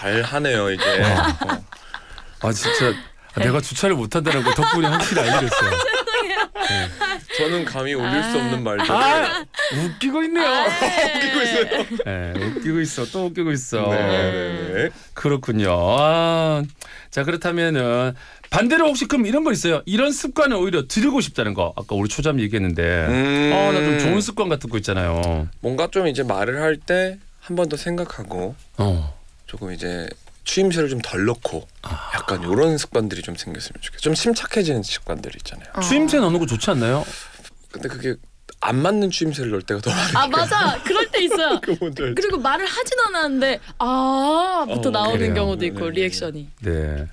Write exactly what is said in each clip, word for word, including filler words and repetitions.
잘 하네요 이제. 어. 아 진짜 네. 내가 주차를 못한다는 거 덕분에 확실히 알게 됐어요. 네. 저는 감히 올릴 아. 수 없는 말들. 아, 웃기고 있네요. 아, 웃기고 있어요. 네, 웃기고 있어. 또 웃기고 있어. 네. 그렇군요. 아, 자 그렇다면은 반대로 혹시 그럼 이런 거 있어요? 이런 습관을 오히려 들이고 싶다는 거. 아까 우리 초잠 얘기했는데. 음. 어, 나 좀 좋은 습관 같은 거 있잖아요. 뭔가 좀 이제 말을 할 때 한 번 더 생각하고 어. 조금 이제 추임새를 좀 덜 넣고 아. 약간 이런 습관들이 좀 생겼으면 좋겠어요. 좀 침착해지는 습관들 있잖아요. 어. 추임새 넣는 거 좋지 않나요? 근데 그게 안 맞는 추임새를 넣을 때가 더 많아요. 아 맞아. 그럴 때 있어요. 그리고 말을 하지도 않았는데 아부터 어, 나오는 그래요. 경우도 있고 네. 리액션이. 네.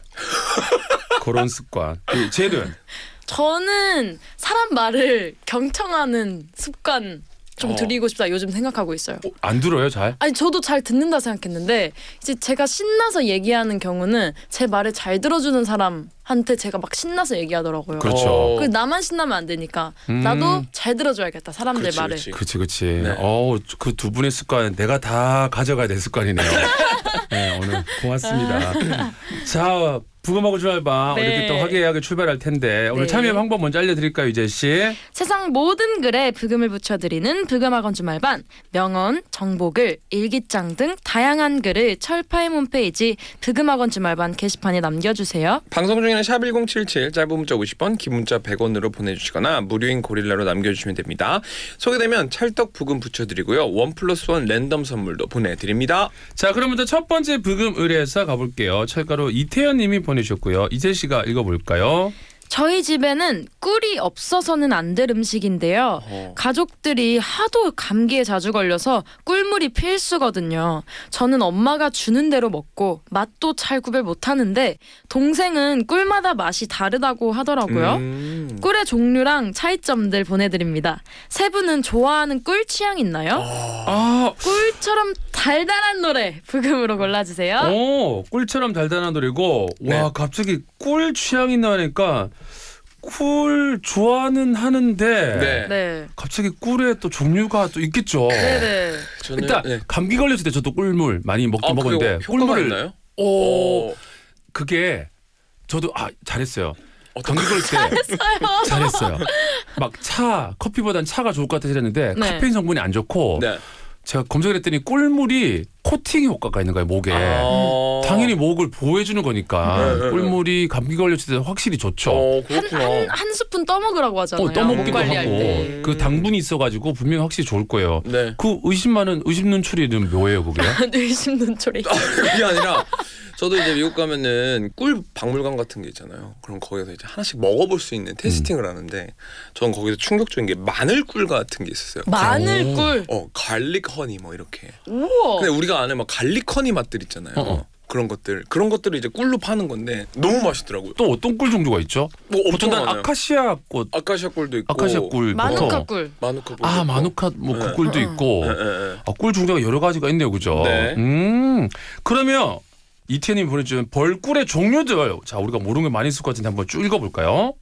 그런 습관. 쟤는? 저는 사람 말을 경청하는 습관 좀 드리고 싶다 요즘 생각하고 있어요. 어, 안 들어요 잘? 아니 저도 잘 듣는다 생각했는데 이제 제가 신나서 얘기하는 경우는 제 말을 잘 들어주는 사람한테 제가 막 신나서 얘기하더라고요. 그렇죠. 그 나만 신나면 안 되니까 음. 나도 잘 들어줘야겠다 사람들 그치, 말을. 그렇지 그렇지. 네. 어, 그 두 분의 습관 내가 다 가져가야 될 습관이네요. 네 오늘 고맙습니다. 자. 부검하고 주말밤 네. 이렇게 또 화기애애하게 출발할 텐데 오늘 네. 참여 방법 먼저 알려드릴까요 유재 씨? 세상 모든 글에 부금을 붙여드리는 부금학원 주말반 명언, 정보글, 일기장 등 다양한 글을 철파임 홈페이지 부금학원 주말반 게시판에 남겨주세요. 방송 중에는 샵 일공칠칠 짧은 문자 오십 원 긴 문자 백 원으로 보내주시거나 무료인 고릴라로 남겨주시면 됩니다. 소개되면 찰떡 부금 붙여드리고요. 원 플러스 원 랜덤 선물도 보내드립니다. 자 그럼 먼저 첫 번째 부금 의뢰서 가볼게요. 철가루 이태현 님이 보내주셨고요. 이재 씨가 읽어볼까요? 저희 집에는 꿀이 없어서는 안 될 음식인데요. 어. 가족들이 하도 감기에 자주 걸려서 꿀물이 필수거든요. 저는 엄마가 주는 대로 먹고 맛도 잘 구별 못하는데 동생은 꿀마다 맛이 다르다고 하더라고요. 음. 꿀의 종류랑 차이점들 보내드립니다. 세 분은 좋아하는 꿀 취향 있나요? 어. 꿀처럼 달달한 노래 부금으로 골라주세요. 오, 꿀처럼 달달한 노래고 네. 와 갑자기 꿀 취향이 나니까 꿀 좋아는 하는데 네. 네. 갑자기 꿀에 또 종류가 또 있겠죠. 네네. 저는, 일단 네. 감기 걸렸을 때 저도 꿀물 많이 먹긴 아, 먹었는데 꿀물을 있나요? 오, 오 그게 저도 아 잘했어요. 감기 걸릴 때 잘했어요. 잘했어요. 막 차 커피보단 차가 좋을 것 같아서 했는데 네. 카페인 성분이 안 좋고 네. 제가 검색을 했더니 꿀물이 코팅 효과가 있는 거예요 목에. 아~ 당연히 목을 보호해주는 거니까 네, 꿀물이 감기 걸렸을 때 확실히 좋죠. 어, 한, 한, 한 스푼 떠먹으라고 하잖아요. 어, 떠먹기도 하고 때. 그 당분이 있어가지고 분명히 확실히 좋을 거예요. 네. 그 의심 많은 의심 눈초리는 뭐예요 그게? 의심 눈초리. 그게 아니라 저도 이제 미국 가면은 꿀 박물관 같은 게 있잖아요. 그럼 거기서 이제 하나씩 먹어볼 수 있는 테스팅을 음. 하는데 전 거기서 충격적인 게 마늘꿀 같은 게 있었어요. 마늘꿀? 어, 갈릭 허니 뭐 이렇게. 우와. 근데 우리가 아는 막 갈릭 허니 맛들 있잖아요. 어어. 그런 것들 그런 것들을 이제 꿀로 파는 건데 너무 맛있더라고요. 또 어떤 꿀 종류가 있죠? 뭐 보통 난 아카시아 꽃, 아카시아 꿀도 있고, 아카시아 꿀, 마누카 꿀, 마누카 꿀. 아 마누카 뭐 그 네. 꿀도 네. 있고, 네, 네, 네. 아, 꿀 종류가 여러 가지가 있네요, 그죠? 네. 음, 그러면 이태님 보내준 벌꿀의 종류들, 자 우리가 모르는 게 많이 있을 것 같은데 한번 쭉 읽어볼까요?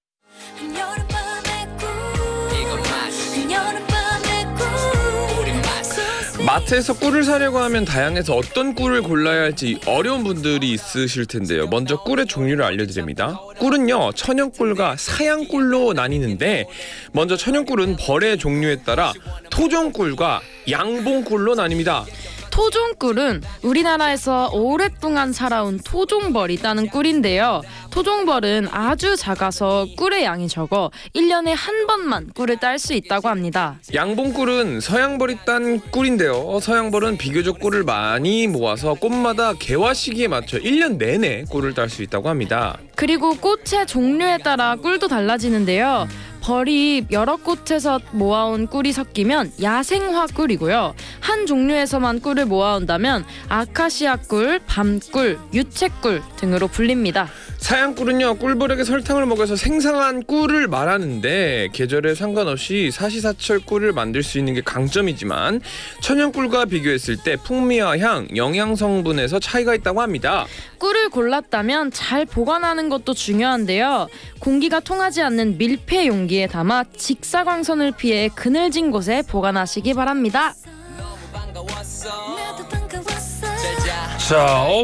마트에서 꿀을 사려고 하면 다양해서 어떤 꿀을 골라야 할지 어려운 분들이 있으실 텐데요. 먼저 꿀의 종류를 알려드립니다. 꿀은요 천연꿀과 사양꿀로 나뉘는데 먼저 천연꿀은 벌의 종류에 따라 토종꿀과 양봉꿀로 나뉩니다. 토종꿀은 우리나라에서 오랫동안 살아온 토종벌이 따는 꿀인데요. 토종벌은 아주 작아서 꿀의 양이 적어 일 년에 한 번만 꿀을 딸 수 있다고 합니다. 양봉꿀은 서양벌이 딴 꿀인데요. 서양벌은 비교적 꿀을 많이 모아서 꽃마다 개화 시기에 맞춰 일 년 내내 꿀을 딸 수 있다고 합니다. 그리고 꽃의 종류에 따라 꿀도 달라지는데요. 벌이 여러 꽃에서 모아온 꿀이 섞이면 야생화 꿀이고요. 한 종류에서만 꿀을 모아온다면 아카시아 꿀, 밤꿀, 유채꿀 등으로 불립니다. 사양꿀은요 꿀벌에게 설탕을 먹여서 생산한 꿀을 말하는데 계절에 상관없이 사시사철 꿀을 만들 수 있는 게 강점이지만 천연꿀과 비교했을 때 풍미와 향, 영양 성분에서 차이가 있다고 합니다. 꿀을 골랐다면 잘 보관하는 것도 중요한데요. 공기가 통하지 않는 밀폐 용기에 담아 직사광선을 피해 그늘진 곳에 보관하시기 바랍니다. 자, 어.